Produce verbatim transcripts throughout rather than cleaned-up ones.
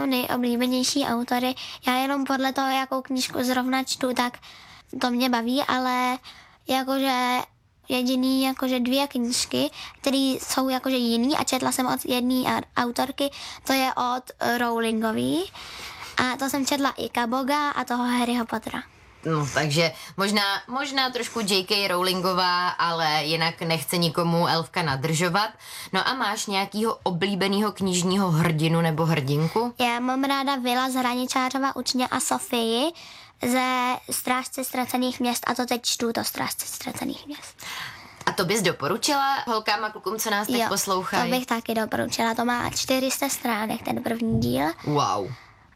jsou nejoblíbenější autory. Já jenom podle toho, jakou knížku zrovna čtu, tak to mě baví, ale jakože jediný jakože dvě knížky, které jsou jakože jiný a četla jsem od jedné autorky, to je od Rowlingový a to jsem četla i Kaboga a toho Harryho Pottera. No, takže možná, možná trošku J K. Rowlingová, ale jinak nechce nikomu elfka nadržovat. No a máš nějakýho oblíbenýho knižního hrdinu nebo hrdinku? Já mám ráda Vila z Hraničářova učně a Sofii ze Strážce ztracených měst a to teď čtu, to Strážce ztracených měst. A to bys doporučila holkám a klukům, co nás teď jo, poslouchají? To bych taky doporučila, to má čtyři sta stránek, ten první díl. Wow.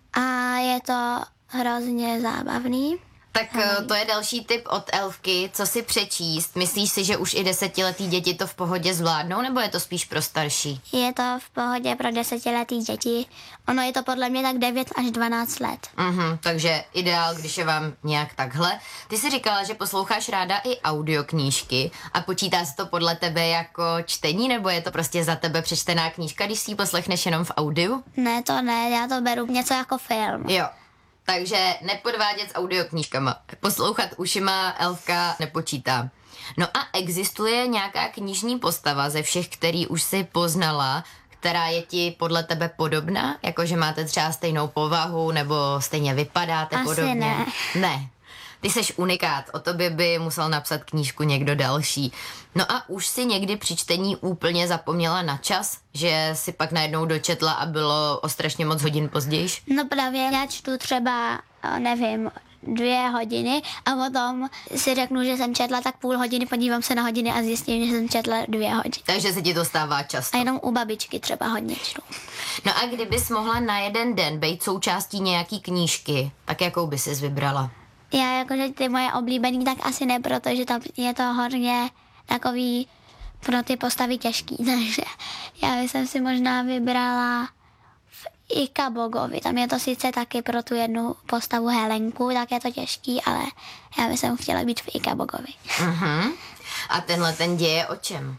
A je to hrozně zábavný. Tak to je další tip od elfky, co si přečíst. Myslíš si, že už i desetiletý děti to v pohodě zvládnou, nebo je to spíš pro starší? Je to v pohodě pro desetiletý děti. Ono je to podle mě tak devět až dvanáct let. Mhm, takže ideál, když je vám nějak takhle. Ty jsi říkala, že posloucháš ráda i audioknížky a počítá se to podle tebe jako čtení, nebo je to prostě za tebe přečtená knížka, když si ji poslechneš jenom v audiu? Ne, to ne, já to beru něco jako film. Jo. Takže nepodvádět s audioknížkama. Poslouchat ušima elfka nepočítá. No a existuje nějaká knižní postava ze všech, který už si poznala, která je ti podle tebe podobná? Jakože máte třeba stejnou povahu nebo stejně vypadáte Asi podobně? ne. Ne. Ty seš unikát, o tobě by musel napsat knížku někdo další. No a už si někdy při čtení úplně zapomněla na čas, že si pak najednou dočetla a bylo o strašně moc hodin později? No právě já čtu třeba, nevím, dvě hodiny a potom si řeknu, že jsem četla tak půl hodiny, podívám se na hodiny a zjistím, že jsem četla dvě hodiny. Takže se ti to stává často. A jenom u babičky třeba hodně čtu. No a kdybys mohla na jeden den být součástí nějaký knížky, tak jakou bys si vybrala? Já jakože ty moje oblíbený, tak asi ne, protože tam je to hodně takový pro ty postavy těžký, takže já bych si možná vybrala v Ikabogovi. Tam je to sice taky pro tu jednu postavu Helenku, tak je to těžký, ale já bych chtěla být v Ikabogovi. Uh-huh. A tenhle ten děje o čem?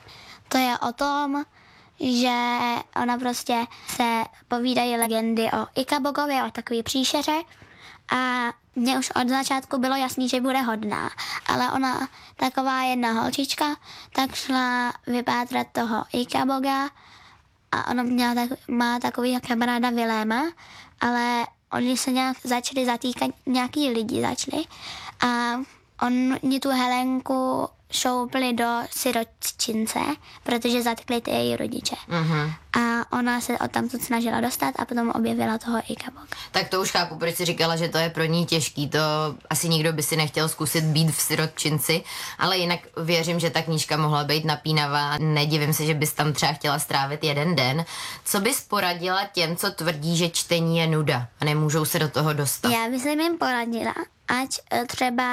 To je o tom, že ona prostě se povídají legendy o Ikabogovi, o takový příšeře a mně už od začátku bylo jasný, že bude hodná, ale ona, taková jedna holčička, tak šla vypátrat toho Ikaboga a ona měla tak, má takový kamaráda Viléma, ale oni se nějak začali zatýkat, nějaký lidi začali a oni tu Helenku šoupli do sirotčince, protože zatkli ty její rodiče. Uh-huh. A ona se odtamtud snažila dostat a potom objevila toho Ikaboga. Tak to už chápu, proč jsi říkala, že to je pro ní těžký. To asi nikdo by si nechtěl zkusit být v sirotčinci, ale jinak věřím, že ta knížka mohla být napínavá. Nedivím se, že bys tam třeba chtěla strávit jeden den. Co bys poradila těm, co tvrdí, že čtení je nuda a nemůžou se do toho dostat? Já bych jim poradila, ať třeba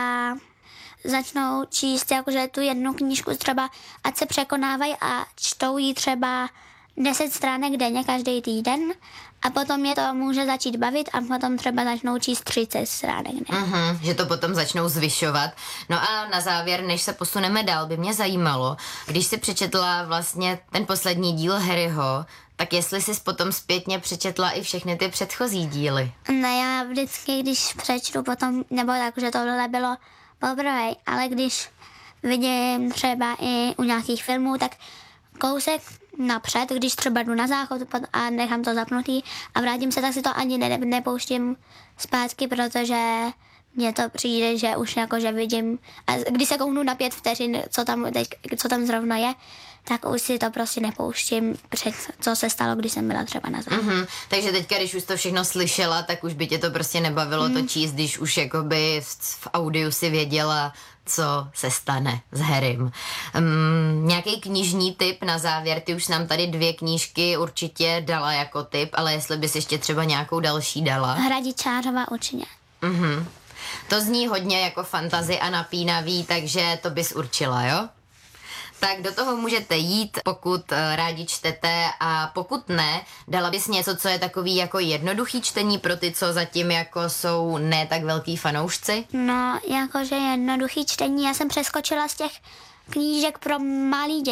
začnou číst jakože tu jednu knížku třeba, ať se překonávají a čtou jí třeba deset stránek denně každý týden a potom je to může začít bavit a potom třeba začnou číst třicet stránek denně. Uh-huh, že to potom začnou zvyšovat. No a na závěr, než se posuneme dál, by mě zajímalo, když jsi přečetla vlastně ten poslední díl Harryho, tak jestli jsi potom zpětně přečetla i všechny ty předchozí díly? Ne, já vždycky, když přečtu potom, nebo tak, že tohle bylo poprvé, ale když vidím třeba i u nějakých filmů, tak kousek napřed, když třeba jdu na záchod a nechám to zapnutý a vrátím se, tak si to ani ne, nepouštím zpátky, protože mně to přijde, že už jakože vidím, a když se kouknu na pět vteřin, co tam, teď, co tam zrovna je, tak už si to prostě nepouštím před, co se stalo, když jsem byla třeba na záchod. Mm-hmm. Takže teďka, když už to všechno slyšela, tak už by tě to prostě nebavilo mm. to číst, když už jakoby v, v audiu si věděla, co se stane s Harrym. Um, nějaký knižní tip na závěr, ty už nám tady dvě knížky určitě dala jako tip, ale jestli bys ještě třeba nějakou další dala. Hradičářova určitě. Mhm. To zní hodně jako fantasy a napínavý, takže to bys určila, jo? Tak do toho můžete jít, pokud uh, rádi čtete a pokud ne, dala bys něco, co je takový jako jednoduchý čtení pro ty, co zatím jako jsou ne tak velký fanoušci? No, jakože jednoduchý čtení. Já jsem přeskočila z těch knížek pro malé děti,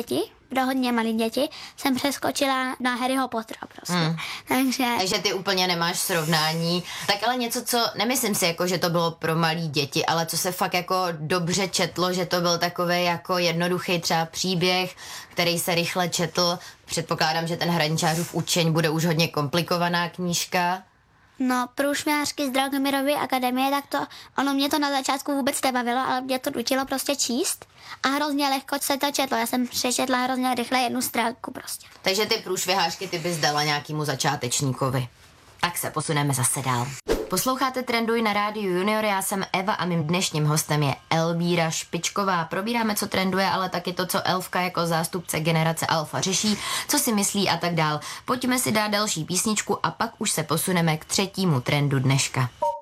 pro hodně malé děti, jsem přeskočila na Harryho Pottera prostě. Hmm. Takže... Takže ty úplně nemáš srovnání. Tak ale něco, co nemyslím si, jako, že to bylo pro malý děti, ale co se fakt jako dobře četlo, že to byl takový jako jednoduchý třeba příběh, který se rychle četl. Předpokládám, že ten Hraničářův učeň bude už hodně komplikovaná knížka. No, průšvihářky z Dragomirovy akademie, tak to, ono mě to na začátku vůbec nebavilo, ale mě to nutilo prostě číst a hrozně lehko se to četlo. Já jsem přečetla hrozně rychle jednu stránku prostě. Takže ty průšvihářky ty bys dala nějakému začátečníkovi. Tak se posuneme zase dál. Posloucháte Trenduj na rádiu Junior, já jsem Eva a mým dnešním hostem je Elvíra Špičková. Probíráme, co trenduje, ale taky to, co Elfka jako zástupce generace Alfa řeší, co si myslí a tak dál. Pojďme si dát další písničku a pak už se posuneme k třetímu trendu dneška.